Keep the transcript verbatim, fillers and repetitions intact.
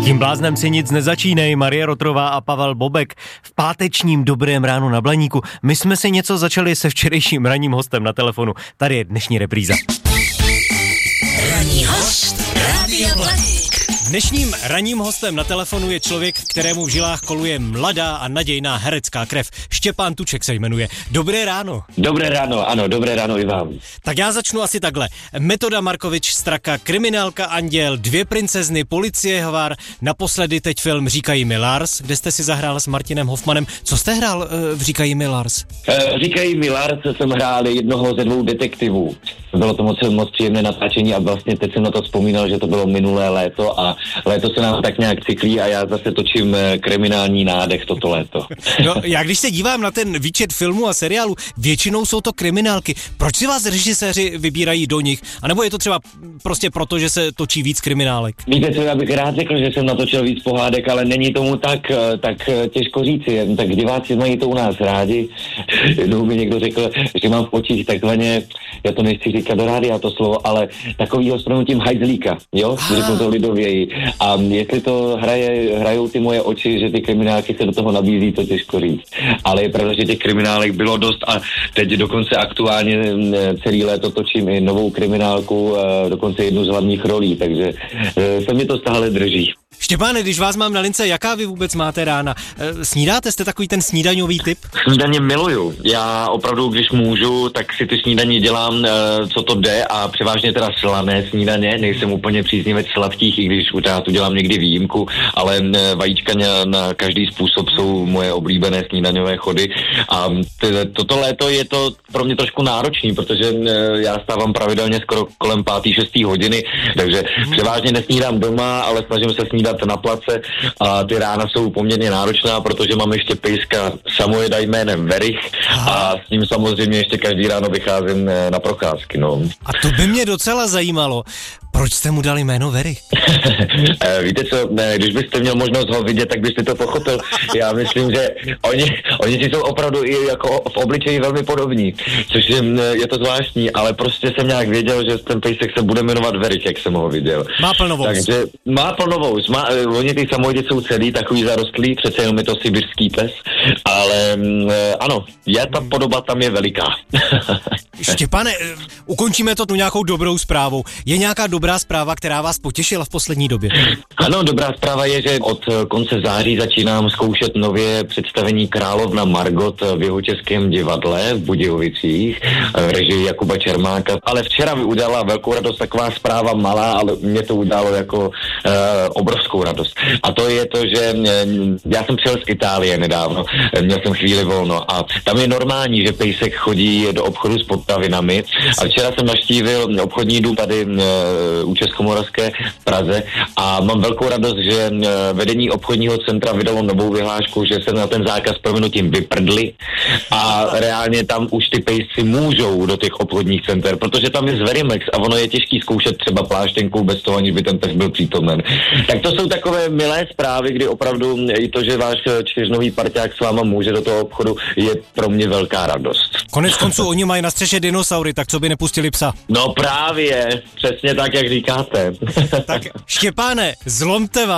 tím bláznem si nic nezačínej, Marie Rotrová a Pavel Bobek v pátečním Dobrém ránu na Blaníku. My jsme si něco začali se včerejším ranním hostem na telefonu. Tady je dnešní repríza. Ranní host Rádia Blaník. Dnešním ranním hostem na telefonu je člověk, kterému v žilách koluje mladá a nadějná herecká krev. Štěpán Tuček se jmenuje. Dobré ráno. Dobré ráno, ano, dobré ráno i vám. Tak já začnu asi takhle. Metoda Markovič Straka, kriminálka Anděl, Dvě princezny, Policie Hvar, naposledy teď film Říkají mi Lars, kde jste si zahrál s Martinem Hoffmanem. Co jste hrál v Říkají mi Lars? Říkají mi Lars, jsem hrál jednoho ze dvou detektivů. Bylo to moc, moc příjemné natáčení a vlastně teď jsem na to vzpomínal, že to bylo minulé léto a léto se nám tak nějak cyklí a já zase točím kriminální nádech toto léto. No, já když se dívám na ten výčet filmů a seriálů, většinou jsou to kriminálky. Proč si vás režiséři vybírají do nich? A nebo je to třeba prostě proto, že se točí víc kriminálek? Víte co, já bych rád řekl, že jsem natočil víc pohádek, ale není tomu tak, tak těžko říci. Tak diváci mají to u nás rádi. Jednou mi někdo řekl, že mám v očích takzvaně, já to nechci říkat do rádia to slovo, ale takovýho s pronutím hajzlíka, jo? Řeknu to lidověji. A jestli to hraje, hrajou ty moje oči, že ty kriminálky se do toho nabízí, to těžko říct. Ale je pravda, že těch kriminálek bylo dost a teď dokonce aktuálně celý léto točím i novou kriminálku, dokonce jednu z hlavních rolí, takže se mi to stále drží. Štěpáne, když vás mám na lince, jaká vy vůbec máte rána? Snídáte, jste takový ten snídaňový typ? Snídaně miluju. Já opravdu, když můžu, tak si ty snídaně dělám, co to jde a převážně teda slané snídaně. Nejsem úplně příznivec sladkých, i když já tu dělám někdy výjimku, ale vajíčka na, na každý způsob jsou moje oblíbené snídaňové chody. A toto léto je to pro mě trošku náročný, protože já stávám pravidelně skoro kolem pátý, šestý hodiny, takže převážně nesnídám doma, ale snažím se snídat na place a ty rána jsou poměrně náročná, protože mám ještě pejska samojeda jménem Verich a s ním samozřejmě ještě každý ráno vycházím na procházky, no. A to by mě docela zajímalo. Proč jste mu dali jméno Verich? Víte co, když byste měl možnost ho vidět, tak byste to pochopil. Já myslím, že oni, oni si jsou opravdu i jako v obličeji velmi podobní, což je, je to zvláštní, ale prostě jsem nějak věděl, že ten pejsek se bude jmenovat Verich, jak jsem ho viděl. Má plnovous. Takže má plnovous, má, oni ty samojedy jsou celý takový zarostlý, přece jenom je to sibirský pes, ale ano, je ta podoba tam je veliká. Štěpane, ukončíme to tu nějakou dobrou zprávou. Je nějaká dobrá zpráva, která vás potěšila v poslední době? Ano, dobrá zpráva je, že od konce září začínám zkoušet nově představení Královna Margot v Jihočeském divadle v Budějovicích, v režii Jakuba Čermáka. Ale včera mi udělala velkou radost taková zpráva malá, ale mě to udělalo jako uh, obrovskou radost. A to je to, že já jsem přijel z Itálie nedávno, měl jsem chvíli volno a tam je normální, že pejsek chodí do obchodu s potravinami a včera jsem navštívil obchodní dům tady uh, u Českomoravské v Praze a mám velkou radost, že vedení obchodního centra vydalo novou vyhlášku, že se na ten zákaz prominutím vyprdli a reálně tam už ty pejsci můžou do těch obchodních center, protože tam je Zverimex a ono je těžký zkoušet třeba pláštěnkou bez toho, aniž by ten pes byl přítomen. Tak to jsou takové milé zprávy, kdy opravdu i to, že váš čtyřnový parťák s váma může do toho obchodu, je pro mě velká radost. Konec konců oni mají na střeše dinosaury, tak co by nepustili psa? No právě, přesně tak, jak říkáte. Tak Štěpáne, zlomte vás.